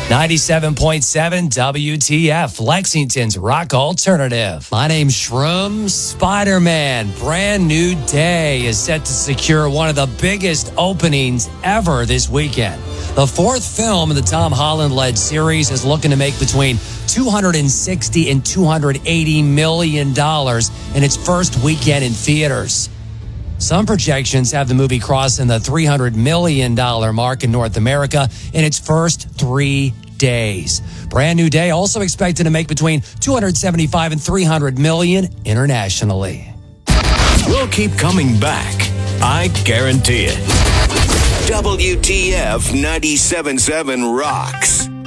97.7 WTF, Lexington's rock alternative. My name's Shroom. Spider-Man Brand New Day is set to secure one of the biggest openings ever this weekend. The fourth film in the Tom Holland-led series is looking to make between $260 and $280 million in its first weekend in theaters. Some projections have the movie crossing the $300 million mark in North America in its first 3 days. Brand New Day also expected to make between $275 and $300 million internationally. We'll keep coming back. I guarantee it. WTF 97.7 rocks.